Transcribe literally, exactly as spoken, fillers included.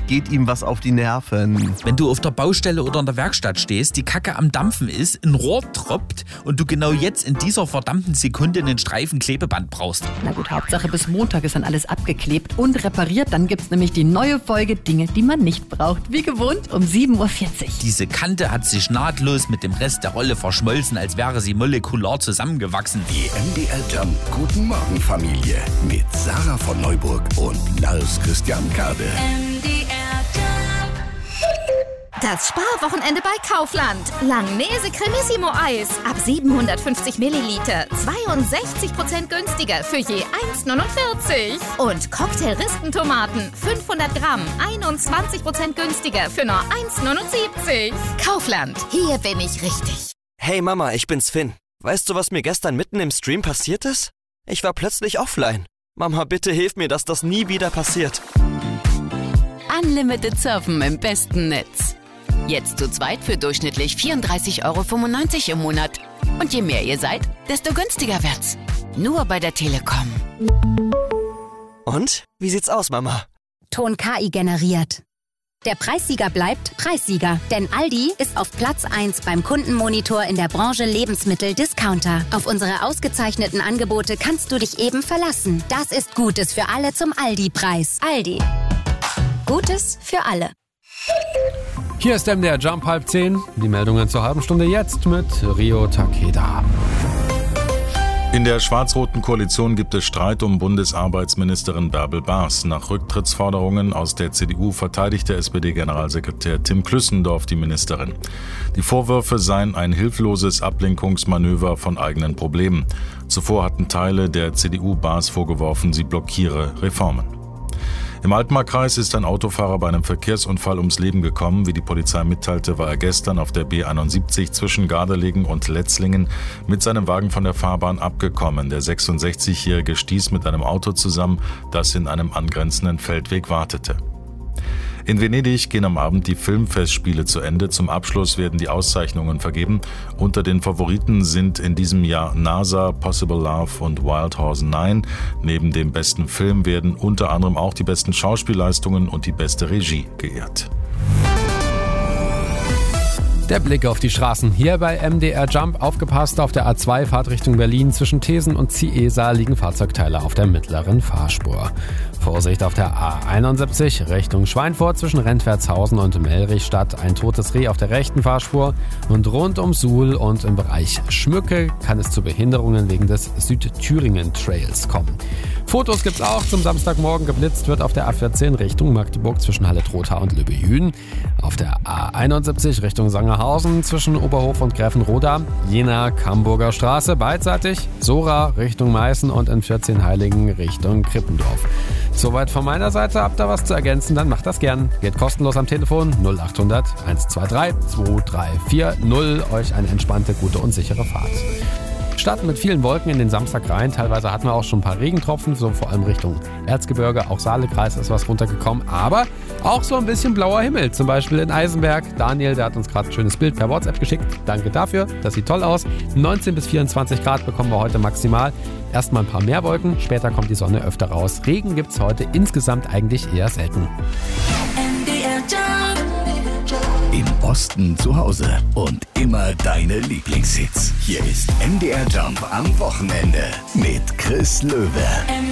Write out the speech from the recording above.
geht ihm was auf die Nerven. Wenn du auf der Baustelle oder in der Werkstatt stehst, die Kacke am Dampfen ist, ein Rohr tropft und du genau jetzt in dieser verdammten Sekunde einen Streifen Klebeband brauchst. Na gut, Hauptsache bis Montag ist dann alles abgeklebt und repariert. Dann gibt's nämlich die neue Folge Dinge, die man nicht braucht. Wie gewohnt um sieben Uhr vierzig. Diese Kante hat sich nahtlos mit dem Rest der Rolle verschmolzen, als wäre sie molekular zusammengewachsen. Die M D R Jump Guten Morgen Familie mit Sarah von Neuburg und Lars Christian Kade. M D R Jump. Das Sparwochenende bei Kaufland. Langnese Cremissimo Eis ab siebenhundertfünfzig Milliliter. zweiundsechzig Prozent günstiger für je eins neunundvierzig. Und Cocktail-Ristentomaten fünfhundert Gramm. einundzwanzig Prozent günstiger für nur eins neunundsiebzig. Kaufland. Hier bin ich richtig. Hey Mama, ich bin's Finn. Weißt du, was mir gestern mitten im Stream passiert ist? Ich war plötzlich offline. Mama, bitte hilf mir, dass das nie wieder passiert. Unlimited Surfen im besten Netz. Jetzt zu zweit für durchschnittlich vierunddreißig Euro fünfundneunzig im Monat. Und je mehr ihr seid, desto günstiger wird's. Nur bei der Telekom. Und? Wie sieht's aus, Mama? Ton K I generiert. Der Preissieger bleibt Preissieger, denn Aldi ist auf Platz eins beim Kundenmonitor in der Branche Lebensmittel-Discounter. Auf unsere ausgezeichneten Angebote kannst du dich eben verlassen. Das ist Gutes für alle zum Aldi-Preis. Aldi. Gutes für alle. Hier ist M D R Jump halb zehn. Die Meldungen zur halben Stunde jetzt mit Rio Takeda. In der schwarz-roten Koalition gibt es Streit um Bundesarbeitsministerin Bärbel Baas. Nach Rücktrittsforderungen aus der C D U verteidigte S P D-Generalsekretär Tim Klüssendorf die Ministerin. Die Vorwürfe seien ein hilfloses Ablenkungsmanöver von eigenen Problemen. Zuvor hatten Teile der C D U Baas vorgeworfen, sie blockiere Reformen. Im Altmarkkreis ist ein Autofahrer bei einem Verkehrsunfall ums Leben gekommen. Wie die Polizei mitteilte, war er gestern auf der B einundsiebzig zwischen Gardelegen und Letzlingen mit seinem Wagen von der Fahrbahn abgekommen. Der sechsundsechzigjährige stieß mit einem Auto zusammen, das in einem angrenzenden Feldweg wartete. In Venedig gehen am Abend die Filmfestspiele zu Ende. Zum Abschluss werden die Auszeichnungen vergeben. Unter den Favoriten sind in diesem Jahr NASA, Possible Love und Wild Horse neun. Neben dem besten Film werden unter anderem auch die besten Schauspielleistungen und die beste Regie geehrt. Der Blick auf die Straßen. Hier bei M D R Jump. Aufgepasst, auf der A zwei Fahrt Richtung Berlin. Zwischen Thesen und Ciesa liegen Fahrzeugteile auf der mittleren Fahrspur. Vorsicht auf der A einundsiebzig Richtung Schweinfurt zwischen Rentwertshausen und Melrichstadt. Ein totes Reh auf der rechten Fahrspur. Und rund um Suhl und im Bereich Schmücke kann es zu Behinderungen wegen des Südthüringen-Trails kommen. Fotos gibt's auch. Zum Samstagmorgen geblitzt wird auf der A vierzehn Richtung Magdeburg zwischen Halle-Trotha und Lübbehüen. Auf der A einundsiebzig Richtung Sangerhausen zwischen Oberhof und Gräfenroda. Jena-Camburger Straße beidseitig. Sora Richtung Meißen und in vierzehn-Heiligen Richtung Krippendorf. Soweit von meiner Seite. Habt ihr was zu ergänzen, dann macht das gern. Geht kostenlos am Telefon null achthundert eins zwei drei zwei drei vier null. Euch eine entspannte, gute und sichere Fahrt. Starten mit vielen Wolken in den Samstag rein. Teilweise hatten wir auch schon ein paar Regentropfen, so vor allem Richtung Erzgebirge. Auch Saalekreis ist was runtergekommen. Aber auch so ein bisschen blauer Himmel. Zum Beispiel in Eisenberg. Daniel, der hat uns gerade ein schönes Bild per WhatsApp geschickt. Danke dafür. Das sieht toll aus. neunzehn bis vierundzwanzig Grad bekommen wir heute maximal. Erstmal ein paar mehr Wolken. Später kommt die Sonne öfter raus. Regen gibt es heute insgesamt eigentlich eher selten. Im Osten zu Hause und immer deine Lieblingshits. Hier ist M D R Jump am Wochenende mit Chris Löwe.